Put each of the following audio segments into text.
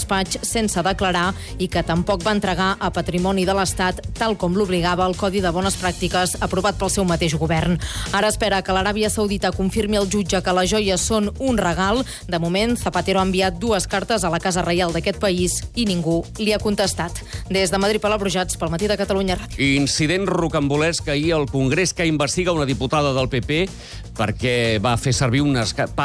despatx sense declarar i que tampoc va entregar a patrimoni de l'Estat, tal com l'obligava el Codi de Bones Pràctiques aprovat pel seu mateix govern. Ara espera que l'Aràbia Saudita confirmi al jutge que les joies són un regal. De moment, Zapatero ha enviat 2 cartes a la Casa Reial d'aquest país i ningú li ha contestat. Des de Madrid, Palabrujats, pel Matí de Catalunya Ràdio. Incident rocambolesc ahir al Congrés que investiga una diputada del PP perquè va fer servir un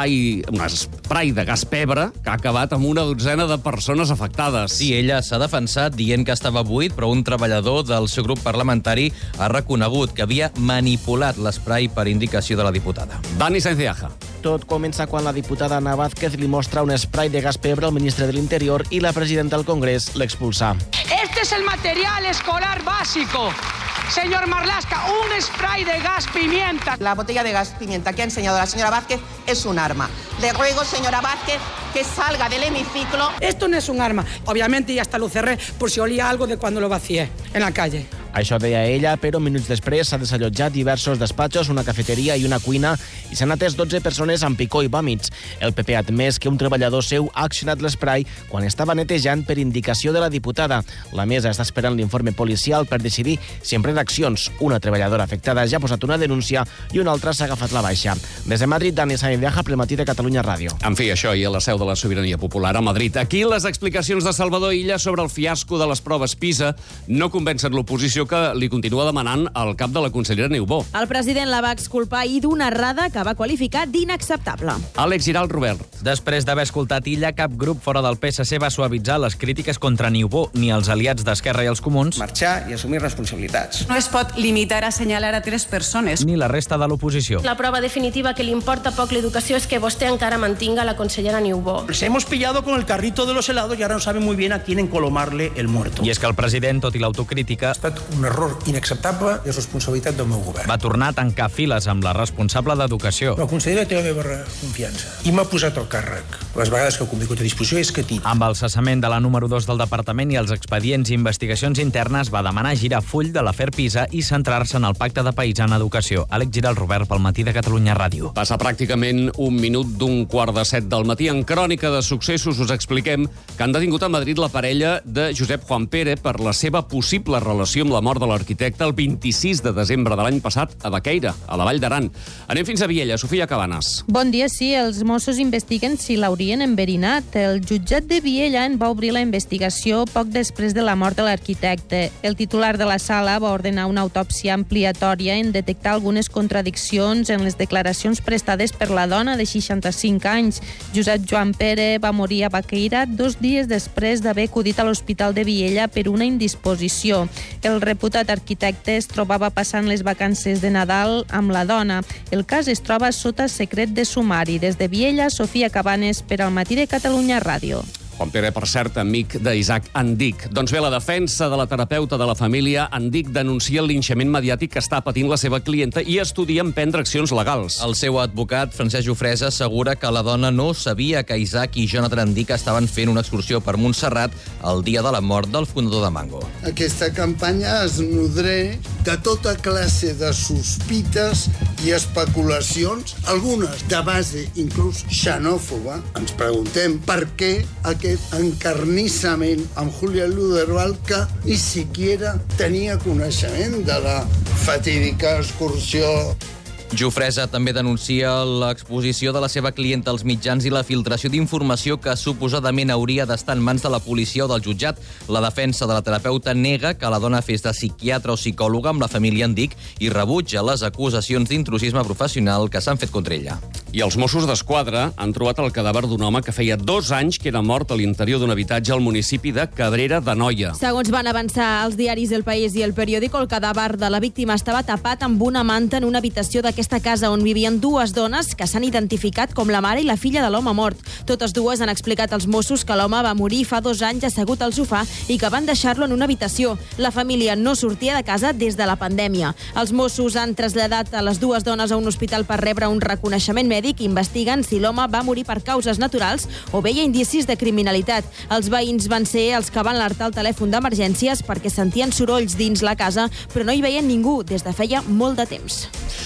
esprai de gas pebre que ha acabat amb una dotzena de persones afectades. Sí, ella s'ha defensat dient que estava buit, però un treballador del seu grup parlamentari ha reconegut que havia manipulat l'esprai per indicació de la diputada. Dani Sáenz de Aja. Tot comença quan la diputada Ana Vázquez li mostra un esprai de gas pebre al ministre de l'Interior i la presidenta del Congrés l'expulsa. Este es el material escolar básico. Señor Marlaska, un spray de gas pimienta. La botella de gas pimienta que ha enseñado la señora Vázquez es un arma. Le ruego, señora Vázquez, que salga del hemiciclo. Esto no es un arma. Obviamente ya hasta lo cerré por si olía algo de cuando lo vacié en la calle. Això deia ella, però minuts després s'ha desallotjat diversos despatxos, una cafeteria i una cuina i s'han atès 12 persones amb picor i vòmits. El PP ha admès que un treballador seu ha accionat l'esprai quan estava netejant per indicació de la diputada. La mesa està esperant l'informe policial per decidir si emprèn accions. Una treballadora afectada ja ha posat una denúncia i una altra s'ha agafat la baixa. Des de Madrid, Dani Sáenz de Aja, pel Matí de Catalunya Ràdio. En fi, això i a la seu de la Sobirania Popular a Madrid. Aquí les explicacions de Salvador Illa sobre el fiasco de les proves PISA no convencen l'oposició que li continua demanant al cap de la consellera Niubó. El president la va exculpar ahir d'una errada que va qualificar d'inacceptable. Àlex Giral, Robert. Després d'haver escoltat Illa, cap grup fora del PSC va suavitzar les crítiques contra Niubó ni els aliats d'Esquerra i els Comuns. Marxar i assumir responsabilitats. No es pot limitar a assenyalar a 3 persones. Ni la resta de l'oposició. La prova definitiva que li importa poc l'educació és que vostè encara mantinga la consellera Niubó. Les hemos pillado con el carrito de los helados y ahora no saben muy bien a quién encolomarle el muerto. I és que el president, tot i l'autocrítica, Ha estat un error inacceptable i és responsabilitat del meu govern. va tornar a tancar files amb la responsable d'Educació. La consellera té la meva confiança i m'ha posat al càrrec. Les vegades que ha convingut a disposició és que tinc. Amb el cessament de la número 2 del departament i els expedients i investigacions internes, va demanar girar full de l'afer PISA i centrar-se en el pacte de país en educació. Àlex Giral, Robert, pel Matí de Catalunya Ràdio. Passa pràcticament un minut d'un quart de 7 del matí. En Crònica de Successos us expliquem que han detingut a Madrid la parella de Josep Juan Pere per la seva possible relació amb la mort de l'arquitecte el 26 de desembre de l'any passat a Baqueira, a la Vall d'Aran. Anem fins a Viella. Sofia Cabanes. Bon dia, sí. Els Mossos investiguen si l'haurien enverinat. El jutjat de Viella en va obrir la investigació poc després de la mort de l'arquitecte. El titular de la sala va ordenar una autòpsia ampliatòria en detectar algunes contradiccions en les declaracions prestades per la dona de 65 anys. Josep Joan Pere va morir a Baqueira 2 dies després d'haver acudit a l'Hospital de Viella per una indisposició. El reputat arquitecte es trobava passant les vacances de Nadal amb la dona. El cas es troba sota secret de sumari. Des de Viella, Sofia Cabanes, per al Matí de Catalunya Ràdio. Juan Pere, per cert, amic d'Isaac Andic. Doncs bé, la defensa de la terapeuta de la família Andic denuncia el linxament mediàtic que està patint la seva clienta i estudia emprendre accions legals. El seu advocat, Francesc Jofresa, assegura que la dona no sabia que Isaac i Jonathan Andic estaven fent una excursió per Montserrat el dia de la mort del fundador de Mango. Aquesta campanya es nodreix de tota classe de sospites i especulacions, algunes de base inclús xenòfoba. Ens preguntem per què aquest encarnissament amb Julián Luderval que ni siquiera tenia coneixement de la fatídica excursió. Jofresa també denuncia l'exposició de la seva clienta als mitjans i la filtració d'informació que suposadament hauria d'estar en mans de la policia o del jutjat. La defensa de la terapeuta nega que la dona fes de psiquiatra o psicòloga amb la família Andic i rebutja les acusacions d'intrusisme professional que s'han fet contra ella. I els Mossos d'Esquadra han trobat el cadàver d'un home que feia 2 anys que era mort a l'interior d'un habitatge al municipi de Cabrera d'Anoia. Segons van avançar els diaris El País i El Periódico, el cadàver de la víctima estava tapat amb una manta en una habitació d'aquesta casa on vivien 2 dones que s'han identificat com la mare i la filla de l'home mort. Totes dues han explicat als Mossos que l'home va morir fa 2 anys assegut al sofà i que van deixar-lo en una habitació. La família no sortia de casa des de la pandèmia. Els Mossos han traslladat a les 2 dones a un hospital per rebre un reconeixement mèdic i investiguen si l'home va morir per causes naturals o veia indicis de criminalitat. Els veïns van ser els que van alertar el telèfon d'emergències perquè sentien sorolls dins la casa, però no hi veien ningú des de feia molt de temps. I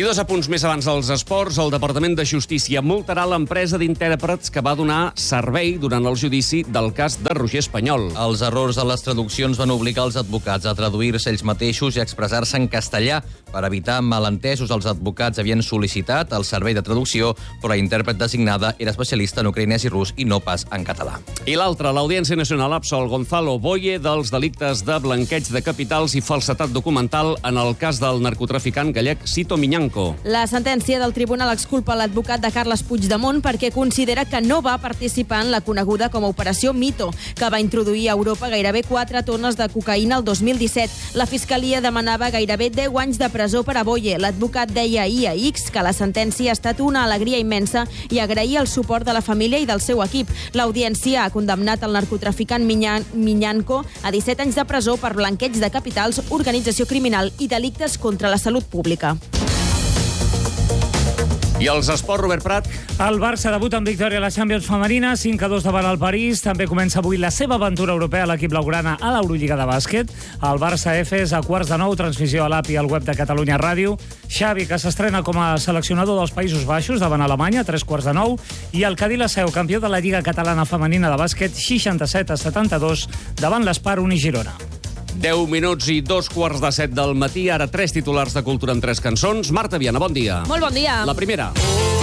I 2 apunts més abans dels esports. El Departament de Justícia multarà l'empresa d'intèrprets que va donar servei durant el judici del cas de Roger Espanyol. Els errors de les traduccions van obligar els advocats a traduir-se ells mateixos i a expressar-se en castellà. Per evitar malentesos, els advocats havien sol·licitat el servei de traducció, però la intèrpret designada era especialista en ucraïnès i rus i no pas en català. I l'altre, l'Audiència Nacional absol Gonzalo Boye dels delictes de blanqueig de capitals i falsetat documental en el cas del narcotraficant gallec Sito Miñanco. La sentència del tribunal exculpa l'advocat de Carles Puigdemont perquè considera que no va participar en la coneguda com a Operació Mito, que va introduir a Europa gairebé 4 tones de cocaïna el 2017. La Fiscalia demanava gairebé 10 anys de presó per a Boye. L'advocat deia ahir a X que la sentència ha estat una alegria immensa i agraïa el suport de la família i del seu equip. L'Audiència ha condemnat el narcotraficant Miñanco a 17 anys de presó per blanqueig de capitals, organització criminal i delictes contra la salut pública. I els esports, Robert Prat? El Barça debuta amb victòria a la Champions femenina, 5-2 davant el París. També comença avui la seva aventura europea a l'equip blaugrana a l'Eurolliga de bàsquet. El Barça Efes a 8:45, transmissió a l'API al web de Catalunya Ràdio. Xavi, que s'estrena com a seleccionador dels Països Baixos davant Alemanya, 3:45. I el Cadí la Seu, campió de la Lliga Catalana Femenina de bàsquet, 67-72 davant l'Espar Unigirona. 10 minuts i 2:15 del matí. Ara 3 titulars de cultura en 3 cançons. Marta Viana, bon dia. Molt bon dia. La primera.